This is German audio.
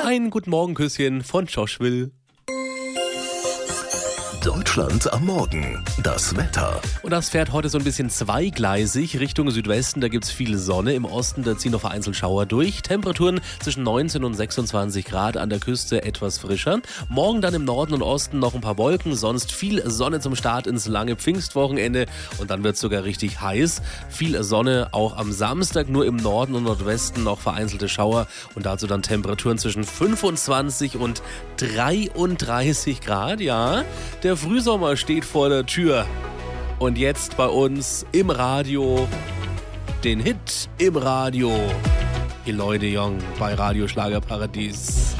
Ein guten Morgenküsschen von Josh-Will. Deutschland am Morgen. Das Wetter. Und das fährt heute so ein bisschen zweigleisig Richtung Südwesten. Da gibt es viel Sonne. Im Osten, da ziehen noch vereinzelt Schauer durch. Temperaturen zwischen 19 und 26 Grad, an der Küste etwas frischer. Morgen dann im Norden und Osten noch ein paar Wolken. Sonst viel Sonne zum Start ins lange Pfingstwochenende. Und dann wird es sogar richtig heiß. Viel Sonne auch am Samstag. Nur im Norden und Nordwesten noch vereinzelte Schauer. Und dazu dann Temperaturen zwischen 25 und 33 Grad. Ja, der Frühsommer steht vor der Tür. Und jetzt bei uns im Radio, den Hit im Radio. Eloy de Jong bei Radio Schlagerparadies.